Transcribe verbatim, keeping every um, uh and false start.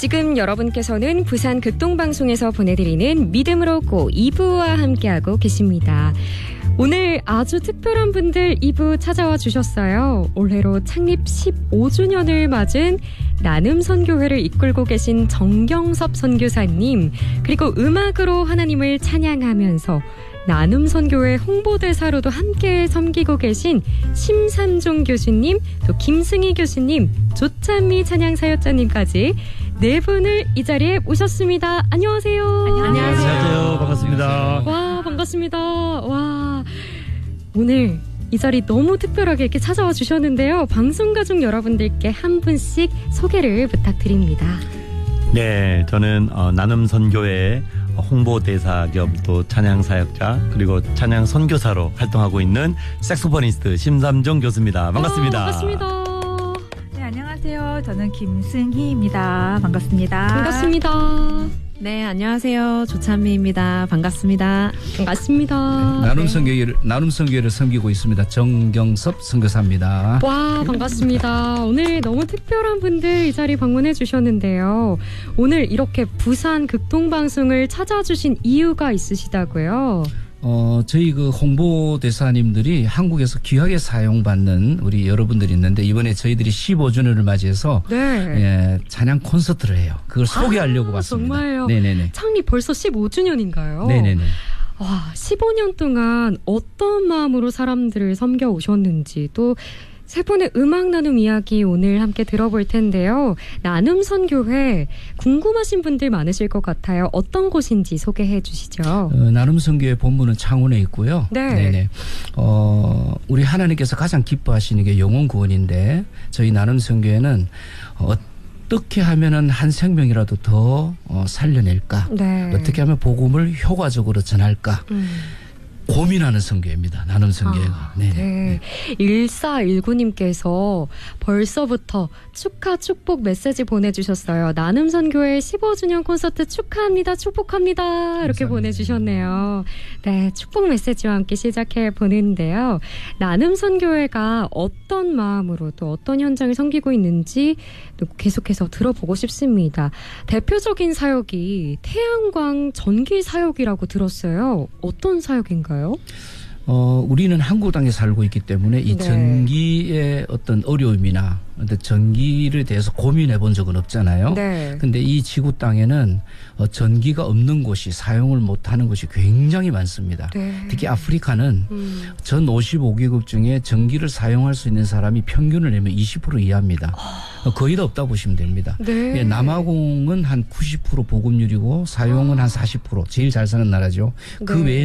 지금 여러분께서는 부산 극동방송에서 보내드리는 믿음으로 고 이 부와 함께하고 계십니다. 오늘 아주 특별한 분들 이 부 찾아와 주셨어요. 올해로 창립 십오 주년을 맞은 나눔선교회를 이끌고 계신 정경섭 선교사님, 그리고 음악으로 하나님을 찬양하면서 나눔선교회 홍보대사로도 함께 섬기고 계신 심삼종 교수님, 또 김승희 교수님, 조찬미 찬양사역자님까지 네 분을 이 자리에 모셨습니다. 안녕하세요. 안녕하세요. 안녕하세요. 반갑습니다. 와, 반갑습니다. 와, 오늘 이 자리 너무 특별하게 이렇게 찾아와 주셨는데요. 방송가족 여러분들께 한 분씩 소개를 부탁드립니다. 네, 저는 어, 나눔선교회 홍보대사 겸 또 찬양사역자 그리고 찬양선교사로 활동하고 있는 색소포니스트 심삼종 교수입니다. 반갑습니다. 와, 반갑습니다. 네, 안녕하세요. 저는 김승희입니다. 반갑습니다. 반갑습니다. 네, 안녕하세요. 조찬미입니다. 반갑습니다. 반갑습니다. 네, 나눔선교회를 나눔선교회를 섬기고 있습니다. 정경섭 선교사입니다. 와, 반갑습니다. 오늘 너무 특별한 분들 이 자리 방문해 주셨는데요. 오늘 이렇게 부산 극동방송을 찾아주신 이유가 있으시다고요? 어, 저희 그 홍보대사님들이 한국에서 귀하게 사용받는 우리 여러분들이 있는데 이번에 저희들이 십오 주년을 맞이해서 네. 예, 찬양 콘서트를 해요. 그걸 소개하려고 아, 왔습니다. 정말요? 네네네. 창립 벌써 십오 주년인가요? 네네네. 와, 십오 년 동안 어떤 마음으로 사람들을 섬겨 오셨는지, 또 세 분의 음악 나눔 이야기 오늘 함께 들어볼 텐데요. 나눔선교회 궁금하신 분들 많으실 것 같아요. 어떤 곳인지 소개해 주시죠. 어, 나눔선교회 본부는 창원에 있고요. 네. 네네. 어, 우리 하나님께서 가장 기뻐하시는 게 영혼 구원인데 저희 나눔선교회는 어, 어떻게 하면은 한 생명이라도 더 어, 살려낼까? 네. 어떻게 하면 복음을 효과적으로 전할까? 음. 고민하는 선교회입니다. 나눔선교회가. 아, 네. 네. 일사일구 님께서 벌써부터 축하 축복 메시지 보내주셨어요. 나눔선교회 십오 주년 콘서트 축하합니다. 축복합니다. 이렇게 감사합니다. 보내주셨네요. 네, 축복 메시지와 함께 시작해 보는데요. 나눔선교회가 어떤 마음으로 또 어떤 현장을 섬기고 있는지 또 계속해서 들어보고 싶습니다. 대표적인 사역이 태양광 전기 사역이라고 들었어요. 어떤 사역인가요? 어, 우리는 한국 땅에 살고 있기 때문에 이 네. 전기의 어떤 어려움이나 어떤 전기를 대해서 고민해 본 적은 없잖아요. 네. 근데 이 지구 땅에는 어, 전기가 없는 곳이, 사용을 못하는 곳이 굉장히 많습니다. 네. 특히 아프리카는 음. 전 오십오 개국 중에 전기를 사용할 수 있는 사람이 평균을 내면 이십 퍼센트 이하입니다. 어, 거의 다 없다 보시면 됩니다. 네. 예, 남아공은 한 구십 퍼센트 보급률이고 사용은 한 사십 퍼센트, 제일 잘 사는 나라죠. 그 네. 외에